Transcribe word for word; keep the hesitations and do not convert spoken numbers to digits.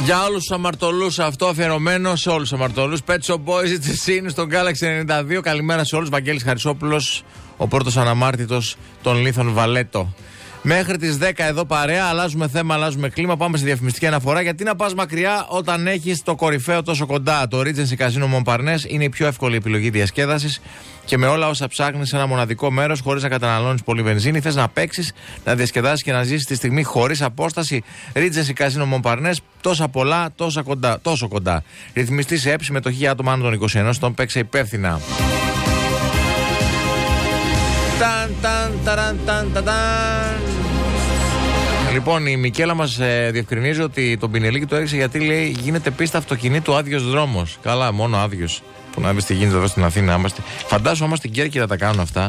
Για όλους τους αμαρτωλούς, αυτό αφιερωμένο σε όλους τους αμαρτωλούς. Pet Shop Boys, it's a sin στον Galaxy ενενήντα δύο. Καλημέρα σε όλους. Βαγγέλης Χαρισόπουλος, ο πρώτος αναμάρτητος των Λίθων Βαλέτο. Μέχρι τις δέκα εδώ παρέα, αλλάζουμε θέμα, αλλάζουμε κλίμα. Πάμε στη διαφημιστική αναφορά. Γιατί να πας μακριά όταν έχεις το κορυφαίο τόσο κοντά? Το Regency Casino Montparnasse είναι η πιο εύκολη επιλογή διασκέδασης και με όλα όσα ψάχνεις σε ένα μοναδικό μέρος, χωρίς να καταναλώνεις πολύ βενζίνη. Θες να παίξεις, να διασκεδάσεις και να ζήσεις τη στιγμή χωρίς απόσταση? Regency Casino Montparnasse, τόσα πολλά, τόσα κοντά, τόσο κοντά. Ρυθμιστή σε ΕΠ, συμμετοχή για άτομα άνω των είκοσι ένα ετών, παίξε υπεύθυνα. Ταν, ταν, ταραν, ταν, ταν, ταν. Λοιπόν, η Μικέλα μας ε, διευκρινίζει ότι τον Πινελίκη το έριξε γιατί λέει γίνεται πίστα αυτοκινήτου άδειος δρόμος. Καλά, μόνο άδειος. Που να δεις τι γίνεται εδώ στην Αθήνα. Φαντάσου όμως στην Κέρκυρα τα κάνουν αυτά.